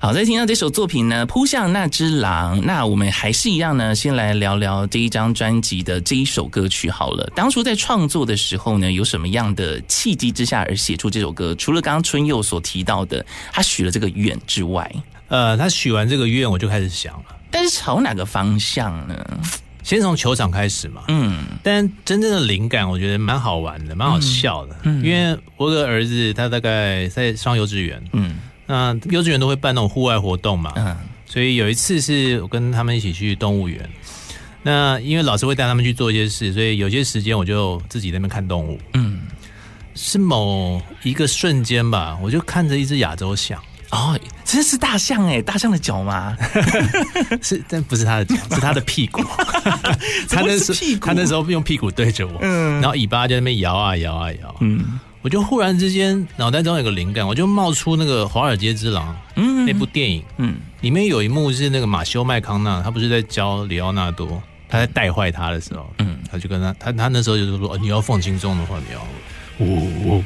好，在听到这首作品呢，扑向那只狼。那我们还是一样呢，先来聊聊这一张专辑的这一首歌曲好了。当初在创作的时候呢，有什么样的契机之下而写出这首歌？除了刚刚春佑所提到的，他许了这个愿之外， 他许完这个愿，我就开始想了。 但是朝哪个方向呢？ 先从球场开始嘛，但真正的灵感我觉得蛮好玩的，蛮好笑的，因为我有个儿子，他大概在上幼稚园，那幼稚园都会办那种户外活动嘛，所以有一次是我跟他们一起去动物园，那因为老师会带他们去做一些事，所以有些时间我就自己在那边看动物，是某一个瞬间吧，我就看着一只亚洲象。 哦，真是大象哎！大象的脚吗？ 是，但不是它的脚，是它的屁股。他那时候用屁股对着我，然后尾巴在那边摇啊摇啊摇。我就忽然之间脑袋中有个灵感，我就冒出那个《华尔街之狼》那部电影，里面有一幕是那个马修麦康纳，他不是在教里奥纳多，他在带坏他的时候，他就跟他那时候就是说，你要放轻松的话，你要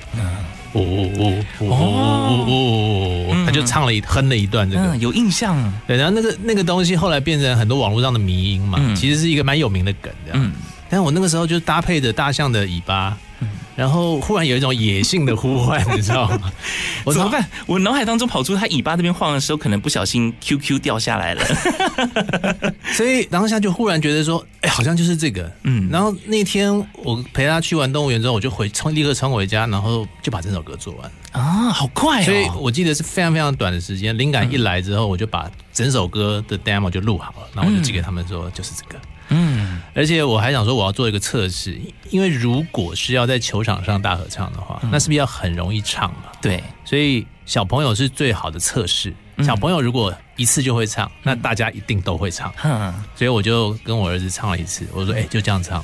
他就唱了哼了一段这个， 有印象。 对，然后那个东西后来变成很多网络上的迷因嘛，其实是一个蛮有名的梗这样。但是我那个时候就搭配着大象的尾巴，然后忽然有一种野性的呼唤，你知道吗？ 我怎么办？我脑海当中跑出他尾巴这边晃的时候，可能不小心 QQ 掉下来了， 所以当下就忽然觉得说，好像就是这个。然后那天我陪他去完动物园之后，我就立刻冲回家，然后就把这首歌做完啊，好快哦！ 所以我记得是非常非常短的时间，灵感一来之后，我就把整首歌的 demo 就录好了，然后我就寄给他们说，就是这个。而且我还想说我要做一个测试，因为如果是要在球场上大合唱的话，那是不是要很容易唱嘛？ 对， 所以小朋友是最好的测试。小朋友如果一次就会唱，那大家一定都会唱。所以我就跟我儿子唱了一次，我说就这样唱，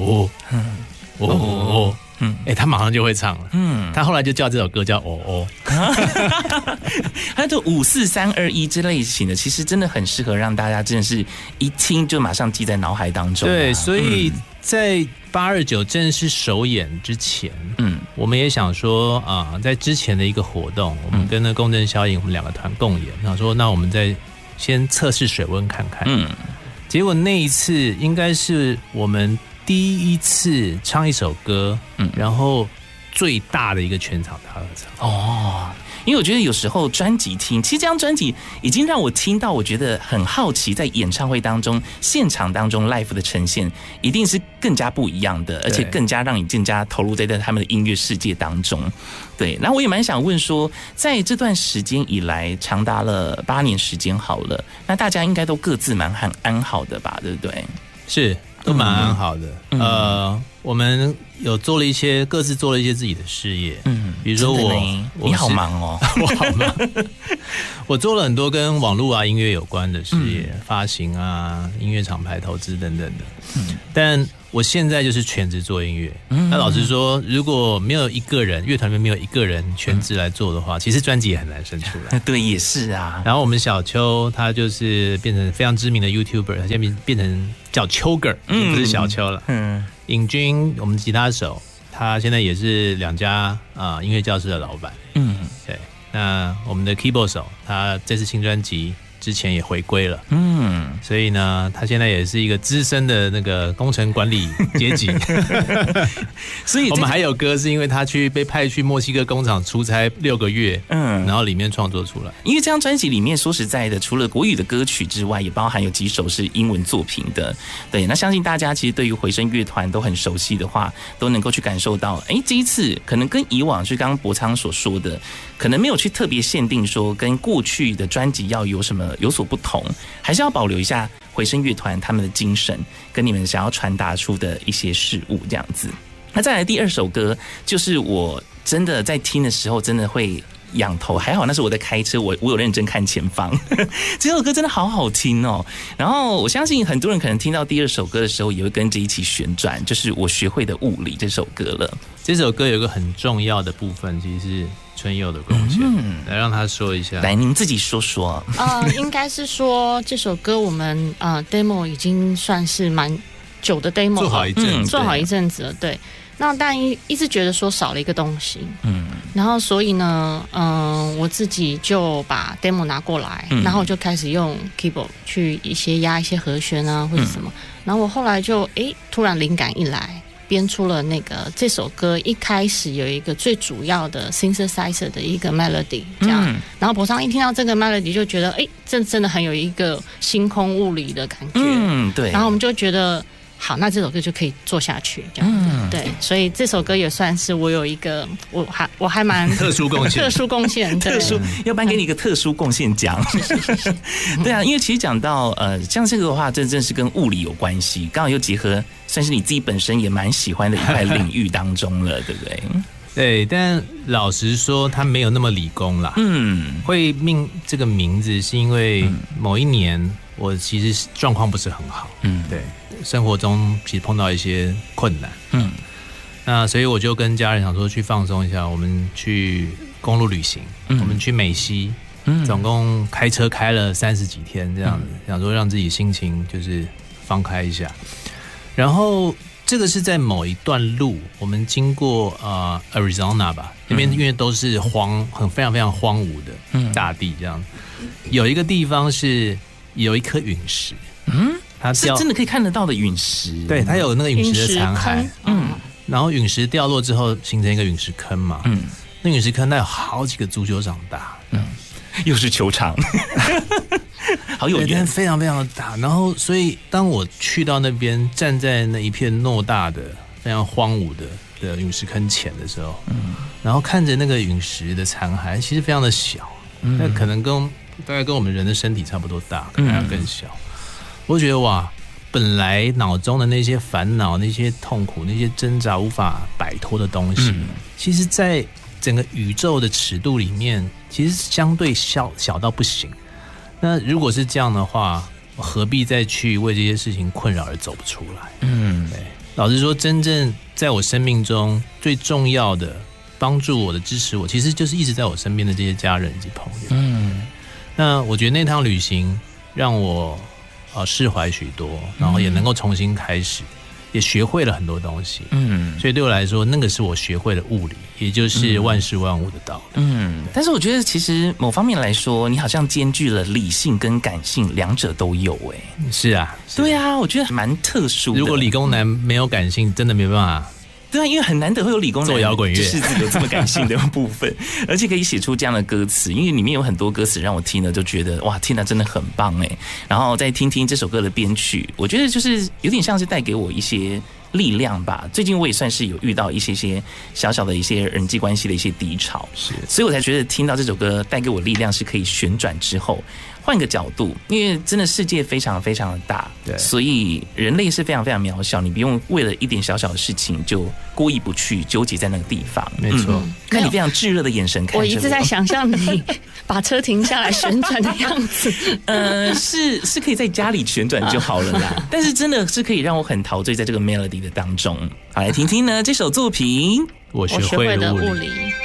他马上就会唱了。他后来就叫这首歌叫他就54321之类型的，其实真的很适合让大家真的是一听就马上记在脑海当中。 对，所以在829正式首演之前，我们也想说在之前的一个活动，我们跟那共振效应，我们两个团共演，想说那我们再先测试水温看看。结果那一次应该是我们第一次唱一首歌，然后最大的一个全场大合唱。 因为我觉得有时候专辑听，其实这张专辑已经让我听到，我觉得很好奇，在演唱会当中、现场当中 live 的呈现，一定是更加不一样的，而且更加让你更加投入在他们的音乐世界当中。对，那我也蛮想问说，在这段时间以来，长达了8年时间好了，那大家应该都各自蛮安好的吧，对不对？ 是。都蛮安好的，我们有各自做了一些自己的事业，比如说你好忙哦， 我好忙，我做了很多跟网络音乐有关的事业，发行音乐厂牌投资等等的，但我现在就是全职做音乐。那老实说，如果没有一个人乐团里面没有一个人全职来做的话，其实专辑也很难生出来。 对，也是啊。 然后我们小邱他就是变成非常知名的 YouTuber， 他现在变成叫邱 Girl， 不是小邱了。尹君我们吉他手，他现在也是2家音乐教室的老板。对。那我们的 Keyboard 手，他这次新专辑之前也回归了，所以呢，他现在也是一个资深的那个工程管理阶级。所以我们还有歌是因为他被派去墨西哥工厂出差6个月，然后里面创作出来。 因为这张专辑里面说实在的，除了国语的歌曲之外，也包含有几首是英文作品的。对，那相信大家其实对于回声乐团都很熟悉的话，都能够去感受到，这一次可能跟以往就刚刚博昌所说的，可能没有去特别限定说跟过去的专辑要有什么有所不同，还是要保留一下回声乐团他们的精神跟你们想要传达出的一些事物这样子。那再来第2首歌，就是我真的在听的时候真的会仰头，还好那时候我在开车，我有认真看前方。这首歌真的好好听哦。然后我相信很多人可能听到第2首歌的时候也会跟着一起旋转，就是我学会的物理这首歌了。 这首歌有一个很重要的部分，其实是春佑的贡献，来让他说一下。 来，您自己说说。 应该是说这首歌我们demo 已经算是蛮久的 demo， 做好一阵子， 做好一阵子了。对， 那但一直觉得说少了一个东西，然后所以呢，我自己就把 demo 拿过来，然后我就开始用 keyboard 去压一些和弦啊或者什么，然后我后来就突然灵感一来，编出了那个这首歌一开始有一个最主要的 synthesizer 的一个 melody 这样，然后博商一听到这个 melody 就觉得这真的很有一个星空物理的感觉， 对， 然后我们就觉得好，那这首歌就可以做下去，这样子，对，所以这首歌也算是我有一个，我还蛮特殊贡献， 特殊，要颁给你一个特殊贡献奖。对啊，因为其实讲到像这个的话，真正是跟物理有关系，刚好又结合，算是你自己本身也蛮喜欢的一块领域当中了，对不对？ 对，但老实说，他没有那么理工啦。会命这个名字是因为某一年我其实状况不是很好，对，生活中其实碰到一些困难，那所以我就跟家人想说去放松一下，我们去公路旅行，我们去美西，总共开车开了30几天这样子，想说让自己心情就是放开一下，然后。这个是在某一段路，我们经过Arizona 吧，那边因为都是非常非常荒芜的大地，这样，有一个地方是有一颗陨石，它是真的可以看得到的陨石， 对，它有那个陨石的残骸，然后陨石掉落之后形成一个陨石坑嘛，那陨石坑那有好几个足球场大， 又是球场。好有缘， 非常非常的大。然后，所以当我去到那边，站在那一片偌大的、非常荒芜的陨石坑前的时候，然后看着那个陨石的残骸，其实非常的小，那可能大概跟我们人的身体差不多大，可能要更小。我觉得哇，本来脑中的那些烦恼、那些痛苦、那些挣扎无法摆脱的东西，其实在整个宇宙的尺度里面，其实相对小到不行。那如果是这样的话，我何必再去为这些事情困扰而走不出来？对。老实说，真正在我生命中最重要的帮助我的、支持我，其实就是一直在我身边的这些家人以及朋友。那我觉得那趟旅行让我释怀许多，然后也能够重新开始。也学会了很多东西，所以对我来说，那个是我学会的物理，也就是万事万物的道理。 但是我觉得其实某方面来说，你好像兼具了理性跟感性两者都有。 是啊， 对啊，我觉得蛮特殊的。 如果理工男没有感性，真的没办法。 对啊，因为很难得会有理工男做摇滚乐， 就是有这么感性的部分，而且可以写出这样的歌词。因为里面有很多歌词让我听了就觉得哇，天哪，真的很棒哎！然后再听听这首歌的编曲，我觉得就是有点像是带给我一些力量吧。最近我也算是有遇到一些小小的一些人际关系的一些低潮，所以我才觉得听到这首歌带给我力量是可以旋转之后。换个角度，因为真的世界非常非常的大，对，所以人类是非常非常渺小，你不用为了一点小小的事情就过意不去，纠结在那个地方。 没错， 看你非常炙热的眼神看着我一直在想象你把车停下来旋转的样子。 是可以在家里旋转就好了啦，但是真的是可以让我很陶醉在这个 melody 的当中。好，来听听呢这首作品， 我学会了物理。